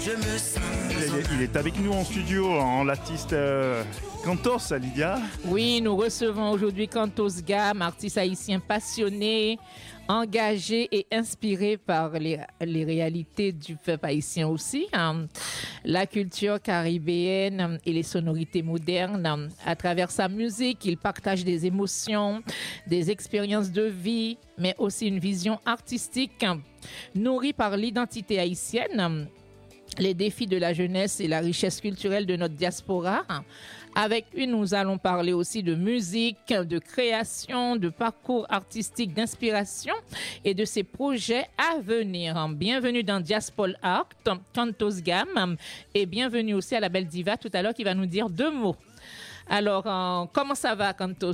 Il est avec nous en studio, en l'artiste Cantos, Lydia. Oui, nous recevons aujourd'hui Cantos Gam, artiste haïtien passionné, engagé et inspiré par les réalités du peuple haïtien aussi, la culture caribéenne et les sonorités modernes. À travers sa musique, il partage des émotions, des expériences de vie, mais aussi une vision artistique nourrie par l'identité haïtienne, les défis de la jeunesse et la richesse culturelle de notre diaspora. Avec lui, nous allons parler aussi de musique, de création, de parcours artistique, d'inspiration et de ses projets à venir. Bienvenue dans Diaspol Art, Cantos Gam, et bienvenue aussi à la belle diva tout à l'heure qui va nous dire 2 mots. Alors, comment ça va, Cantos?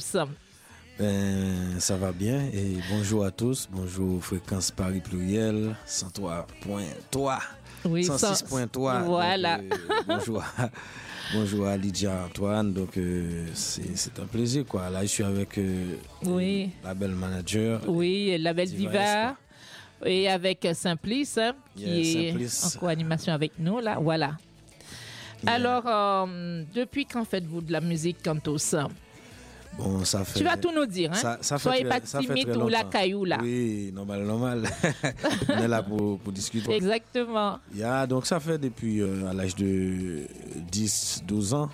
Ça va bien et bonjour à tous. Bonjour Fréquence Paris Pluriel, 103.3. Oui, 106.3. Voilà. Donc, bonjour à Lydia Antoine. Donc, c'est un plaisir, quoi. Là, je suis avec la belle manager. Oui, la belle diva. Et avec Simplice, qui est en co-animation avec nous, là. Voilà. Yeah. Alors, depuis quand faites-vous de la musique, Cantos? Bon, ça fait... Tu vas tout nous dire, hein? Soyez pas timide ou la caillou, là. Oui, normal. On est là pour discuter. Exactement. Donc, ça fait depuis à l'âge de 10-12 ans.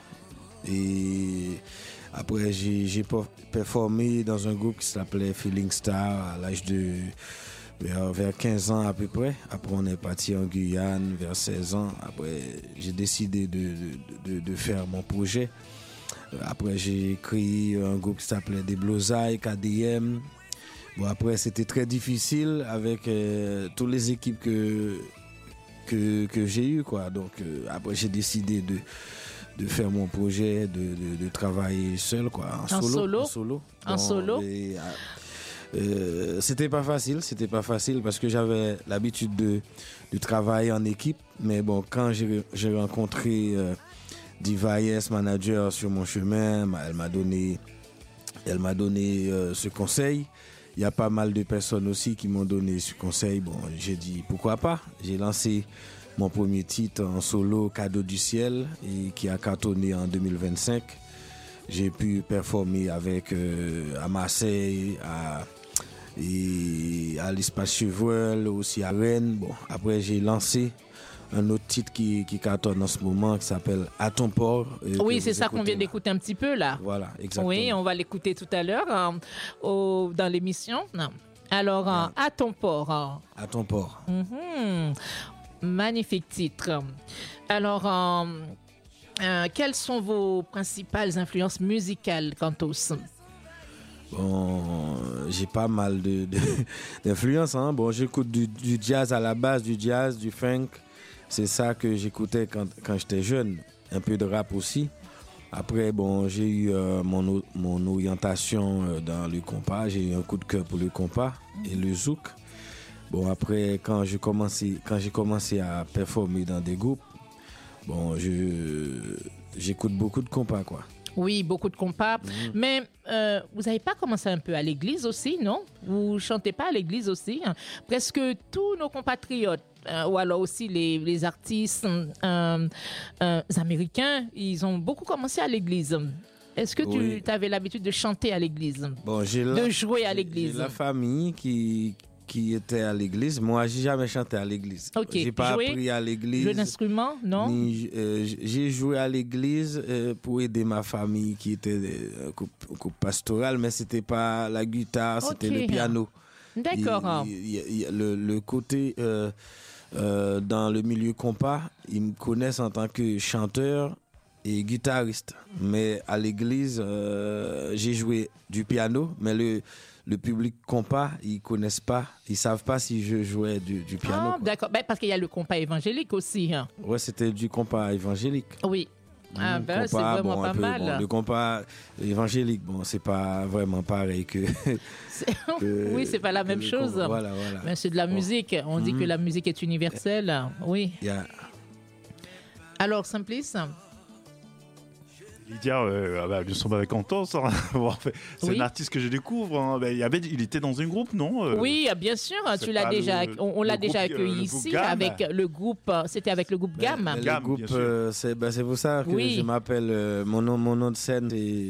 Et après, j'ai performé dans un groupe qui s'appelait Feeling Star à l'âge de... vers 15 ans à peu près. Après, on est parti en Guyane vers 16 ans. Après, j'ai décidé de faire mon projet. Après, j'ai créé un groupe qui s'appelait Des Blosailles, KDM. Bon, après, c'était très difficile avec toutes les équipes que j'ai eues, quoi. Donc, après, j'ai décidé de faire mon projet, de travailler seul, quoi, en solo. C'était pas facile parce que j'avais l'habitude de travailler en équipe. Mais bon, quand j'ai rencontré... Diva Yes Manager sur mon chemin, elle m'a donné ce conseil. Il y a pas mal de personnes aussi qui m'ont donné ce conseil. Bon, j'ai dit pourquoi pas. J'ai lancé mon premier titre en solo, Cadeau du ciel, et qui a cartonné en 2025. J'ai pu performer avec à Marseille, à l'Espace Chevreul, aussi à Rennes. Bon, après j'ai lancé un autre titre qui cartonne en ce moment qui s'appelle À ton port. Oui, c'est ça qu'on vient d'écouter un petit peu là. Voilà, exactement. Oui, on va l'écouter tout à l'heure dans l'émission. Alors, À ton port. À ton port. Magnifique titre. Alors, quelles sont vos principales influences musicales, Cantos? Bon, j'ai pas mal d'influences. Bon, j'écoute du jazz à la base, du jazz, du funk. C'est ça que j'écoutais quand j'étais jeune. Un peu de rap aussi. Après, bon, j'ai eu mon orientation dans le compas. J'ai eu un coup de cœur pour le compas et le zouk. Bon, après, quand j'ai commencé à performer dans des groupes, bon, j'écoute beaucoup de compas, quoi. Oui, beaucoup de compas. Mais vous n'avez pas commencé un peu à l'église aussi, non? Vous chantez pas à l'église aussi? Presque tous nos compatriotes, ou alors aussi les artistes américains, ils ont beaucoup commencé à l'église. Est-ce que tu avais l'habitude de chanter à l'église? Bon, de jouer à l'église? J'ai la famille qui était à l'église. Moi, j'ai jamais chanté à l'église. Okay. J'ai pas appris à l'église. Jouer d'instrument, non? J'ai joué à l'église pour aider ma famille qui était un couple pastoral, mais c'était pas la guitare, c'était le piano. D'accord. Le côté dans le milieu compas, ils me connaissent en tant que chanteur et guitariste. Mais à l'église, j'ai joué du piano, mais le public compas, ils connaissent pas, ils savent pas si je jouais du piano. Ah, d'accord. Parce qu'il y a le compas évangélique aussi. Ouais, c'était du compas évangélique. Oui. Compas, c'est vraiment pas mal. Bon, le compas évangélique, bon, c'est pas vraiment pareil que. Oui, c'est pas la même chose. Voilà. Mais c'est de la musique. On dit que la musique est universelle. Oui. Yeah. Alors, Simplice? Lydia, nous sommes avec Cantos. Hein. Bon, en fait, c'est un artiste que je découvre. Hein. Il était dans un groupe, non Oui, bien sûr. Tu l'as déjà, on l'a déjà accueilli ici avec le groupe. C'était avec le groupe GAM. Le groupe, c'est pour ça que je m'appelle. Mon nom de scène,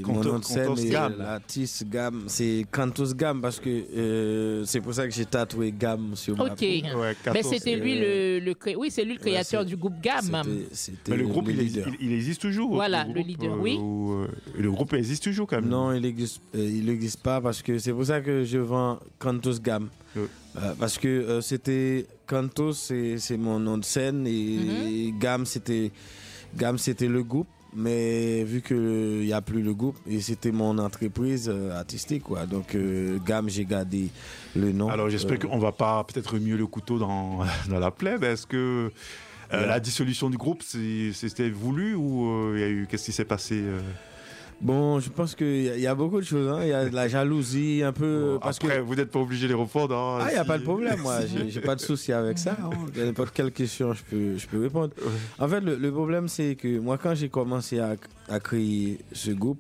l'artiste GAM, c'est Cantos GAM parce que c'est pour ça que j'ai tatoué GAM sur ma peau. Mais c'était lui c'est lui le créateur du groupe GAM. Mais le groupe, il existe toujours. Voilà, le leader, oui. Le groupe existe toujours quand même. Non, il n'existe pas parce que c'est pour ça que je vends Cantos GAM. Parce que c'était Cantos, c'est mon nom de scène et GAM, c'était le groupe. Mais vu qu'il n'y a plus le groupe, et c'était mon entreprise artistique, quoi. Donc, GAM, j'ai gardé le nom. Alors, j'espère qu'on ne va pas peut-être remuer le couteau dans la plaie. Mais est-ce que la dissolution du groupe, c'était voulu ou qu'est-ce qui s'est passé Bon, je pense qu'il y a beaucoup de choses. Hein. Il y a de la jalousie, un peu. Parce après, vous n'êtes pas obligé de les répondre. Hein, il n'y a pas de problème, moi. J'ai pas de souci avec ça. Hein. N'importe quelle question, je peux répondre. En fait, le problème, c'est que moi, quand j'ai commencé à créer ce groupe,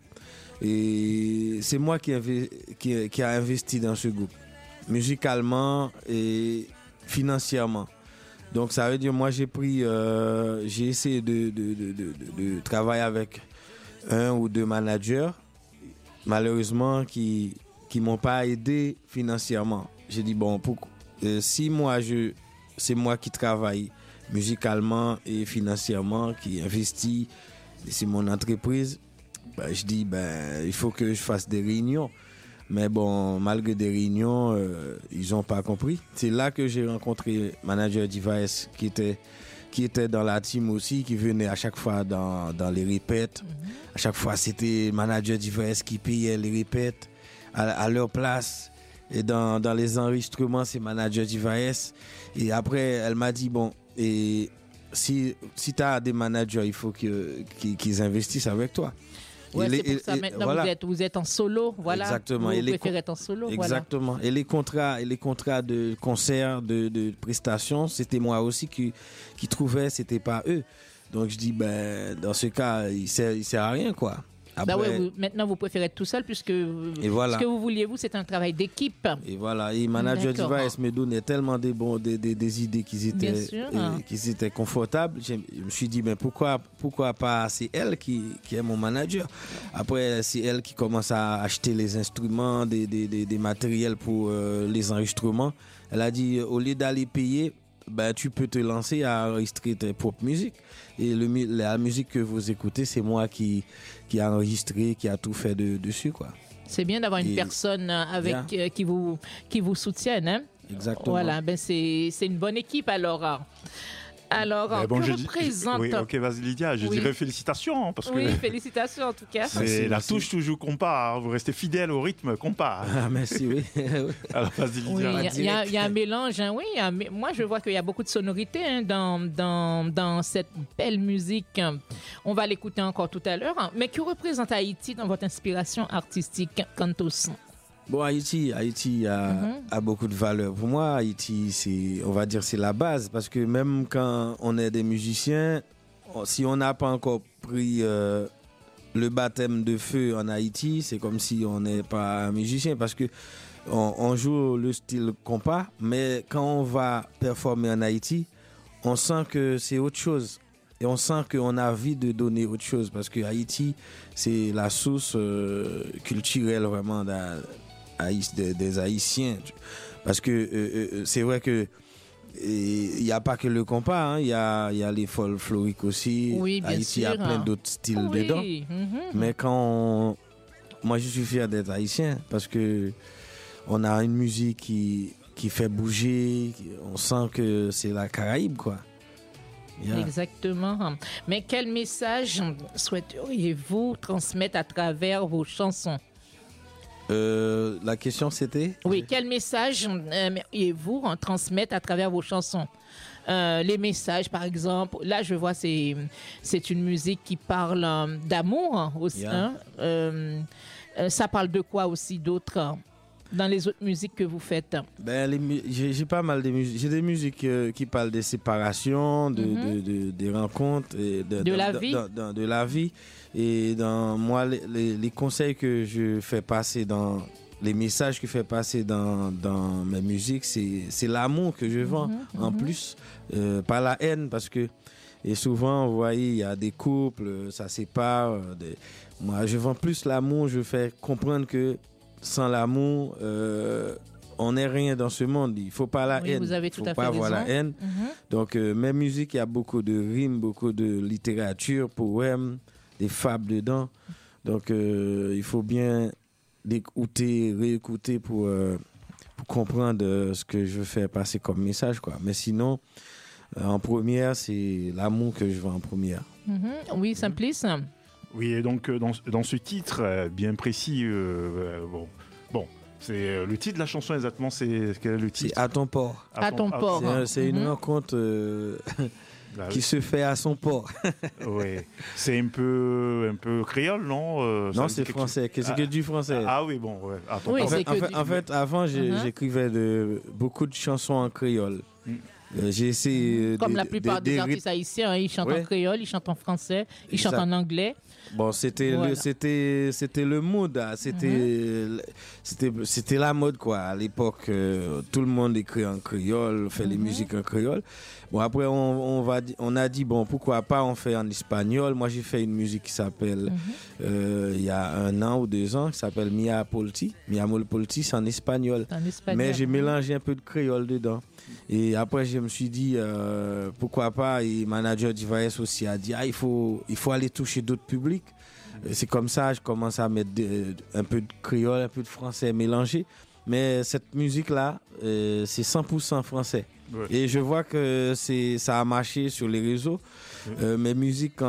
et c'est moi qui a investi dans ce groupe, musicalement et financièrement. Donc, ça veut dire, moi, j'ai essayé de travailler avec un ou deux managers, malheureusement, qui m'ont pas aidé financièrement. J'ai dit, bon, si c'est moi qui travaille musicalement et financièrement, qui investit, c'est mon entreprise, je dis, il faut que je fasse des réunions. Mais bon, malgré des réunions, ils n'ont pas compris. C'est là que j'ai rencontré manager Device qui était dans la team aussi, qui venait à chaque fois dans les répètes. À chaque fois, c'était manager Device qui payait les répètes à leur place. Et dans les enregistrements, c'est manager Device. Et après, elle m'a dit, bon, et si tu as des managers, il faut qu'ils investissent avec toi. Ouais, c'est pour ça maintenant voilà. vous êtes en solo, voilà. Exactement. Vous préférez être en solo, exactement. Voilà. Et les contrats de concert, de prestations, c'était moi aussi qui trouvais, c'était pas eux. Donc je dis, dans ce cas, il sert à rien, quoi. Après, maintenant, vous préférez être tout seul puisque ce que vous vouliez, c'est un travail d'équipe. Et voilà. Et Manager Device me donnait tellement des idées qu'ils étaient confortables. Je me suis dit, pourquoi pas, c'est elle qui est mon manager. Après, c'est elle qui commence à acheter les instruments, des matériels pour les enregistrements. Elle a dit, au lieu d'aller payer, tu peux te lancer à enregistrer tes propres musiques. Et la musique que vous écoutez, c'est moi qui a enregistré, qui a tout fait dessus, quoi. C'est bien d'avoir une personne qui vous soutienne, hein? Exactement. Voilà, c'est une bonne équipe alors. Alors, que représente... Oui, ok, vas-y Lydia, je dirais félicitations. Parce que félicitations en tout cas. C'est la touche toujours compas, vous restez fidèle au rythme compas. Ah, merci, oui. Alors, vas-y Lydia. Il y a un mélange, hein, oui. Moi, je vois qu'il y a beaucoup de sonorités dans cette belle musique. On va l'écouter encore tout à l'heure. Mais que représente Haïti dans votre inspiration artistique, Cantos? Bon, Haïti a beaucoup de valeur. Pour moi, Haïti, c'est la base. Parce que même quand on est des musiciens, si on n'a pas encore pris le baptême de feu en Haïti, c'est comme si on n'est pas un musicien. Parce que on joue le style compas, mais quand on va performer en Haïti, on sent que c'est autre chose. Et on sent qu'on a envie de donner autre chose. Parce que Haïti, c'est la source culturelle vraiment des Haïtiens. Parce que c'est vrai que il n'y a pas que le compas, hein. Il y a les folkloriques aussi. Oui, bien Haïti sûr. a plein d'autres styles dedans. Mais moi je suis fier d'être haïtien parce que on a une musique qui fait bouger, on sent que c'est la Caraïbe, quoi. Yeah. Exactement. Mais quel message souhaiteriez-vous transmettre à travers vos chansons? La question c'était? Oui, quel message aimeriez-vous transmettre à travers vos chansons? Les messages, par exemple, là je vois c'est une musique qui parle d'amour aussi. Yeah. Hein? Ça parle de quoi aussi d'autre? dans les autres musiques que vous faites? J'ai pas mal de musiques. J'ai des musiques qui parlent des séparations, des rencontres, et de la vie. De la vie. Et dans moi, les conseils que je fais passer les messages que je fais passer dans mes musiques, c'est l'amour que je vends en plus, pas la haine, parce que et souvent, vous voyez, il y a des couples, ça sépare. Moi, je vends plus l'amour, je fais comprendre que sans l'amour, on n'est rien dans ce monde. Il ne faut pas la haine. Vous avez tout à fait raison. Avoir la haine. Donc, mes musiques, il y a beaucoup de rimes, beaucoup de littérature, poèmes, des fables dedans. Donc, il faut bien l'écouter, réécouter pour comprendre ce que je veux faire passer comme message, quoi. Mais sinon, en première, c'est l'amour que je vends en première. Oui, Simplice. Oui, et donc dans ce titre bien précis, c'est le titre de la chanson exactement, quel est le titre? C'est À ton port. À ton port. C'est une rencontre qui se fait à son port. Oui, c'est un peu créole, non? Non, c'est français. C'est que du français. Ah oui, bon, ouais. Oui, en fait, avant, j'écrivais beaucoup de chansons en créole. J'ai essayé comme la plupart des artistes haïtiens, ils chantent en créole, ils chantent en français, ils chantent en anglais. Bon, c'était le mood, c'était la mode, quoi. À l'époque, tout le monde écrit en créole, fait les musiques en créole. Bon, après on a dit bon, pourquoi pas on fait en espagnol. Moi, j'ai fait une musique qui s'appelle il y a 1 an ou 2 ans, qui s'appelle Mia Polti. Mia Polti, c'est en espagnol. Mais j'ai mélangé un peu de créole dedans. Et après, je me suis dit, pourquoi pas, et manager d'Ivaes aussi a dit, il faut aller toucher d'autres publics. C'est comme ça, je commence à mettre un peu de créole, un peu de français mélangé. Mais cette musique-là, c'est 100% français. Ouais. Et je vois que ça a marché sur les réseaux. Mes musiques,